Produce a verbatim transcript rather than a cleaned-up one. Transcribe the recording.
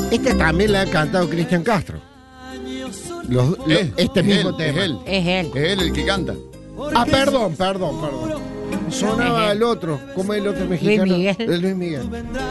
Esta también la ha cantado Cristian Castro. Los- lo- Es, este es mismo él, tema. Es él. Es él. Es él el que canta. Ah, perdón, perdón, perdón. Sonaba el otro. ¿Cómo es el otro mexicano? Miguel. El Luis Miguel.